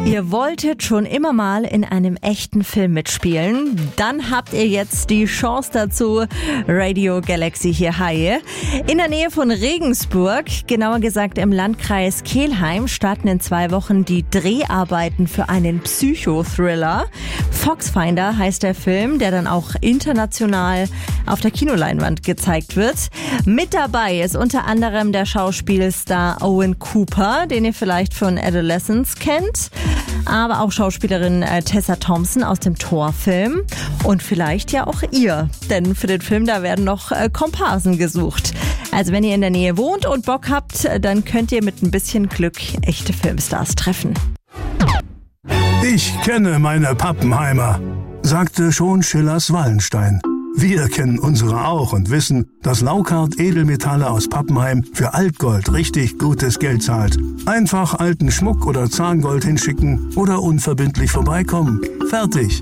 Ihr wolltet schon immer mal in einem echten Film mitspielen? Dann habt ihr jetzt die Chance dazu. Radio Galaxy hier, hi. In der Nähe von Regensburg, genauer gesagt im Landkreis Kelheim, starten in 2 Wochen die Dreharbeiten für einen Psychothriller. Foxfinder heißt der Film, der dann auch international auf der Kinoleinwand gezeigt wird. Mit dabei ist unter anderem der Schauspielstar Owen Cooper, den ihr vielleicht von Adolescence kennt. Aber auch Schauspielerin Tessa Thompson aus dem Thor-Film. Und vielleicht ja auch ihr, denn für den Film, da werden noch Komparsen gesucht. Also wenn ihr in der Nähe wohnt und Bock habt, dann könnt ihr mit ein bisschen Glück echte Filmstars treffen. Ich kenne meine Pappenheimer, sagte schon Schillers Wallenstein. Wir kennen unsere auch und wissen, dass Laukart Edelmetalle aus Pappenheim für Altgold richtig gutes Geld zahlt. Einfach alten Schmuck oder Zahngold hinschicken oder unverbindlich vorbeikommen. Fertig.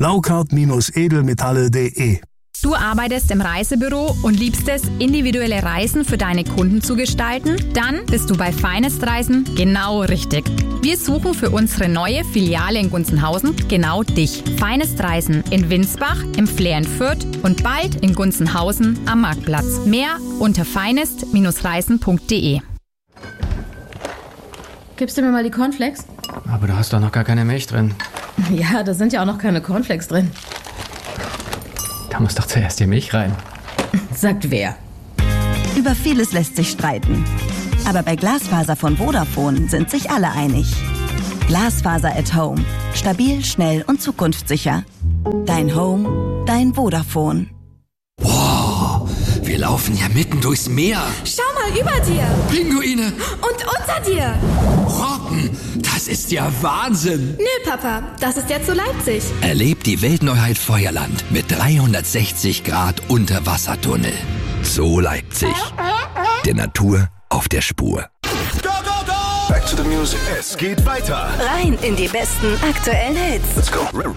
Laukart-edelmetalle.de. Du arbeitest im Reisebüro und liebst es, individuelle Reisen für deine Kunden zu gestalten? Dann bist du bei Finest Reisen genau richtig. Wir suchen für unsere neue Filiale in Gunzenhausen genau dich. Finest Reisen in Winsbach, im Flair in Fürth und bald in Gunzenhausen am Marktplatz. Mehr unter finest-reisen.de. Gibst du mir mal die Cornflakes? Aber du hast doch noch gar keine Milch drin. Ja, da sind ja auch noch keine Cornflakes drin. Da muss doch zuerst die Milch rein. Sagt wer? Über vieles lässt sich streiten. Aber bei Glasfaser von Vodafone sind sich alle einig. Glasfaser at Home. Stabil, schnell und zukunftssicher. Dein Home, dein Vodafone. Wow, wir laufen ja mitten durchs Meer. Schau mal über dir. Pinguine. Und unter dir. Robben, das ist ja Wahnsinn. Nö, Papa, das ist jetzt so Leipzig. Erlebt die Weltneuheit Feuerland mit 360 Grad Unterwassertunnel. So Leipzig. Der Natur auf der Spur. Go, go, go! Back to the music. Es geht weiter. Rein in die besten aktuellen Hits. Let's go.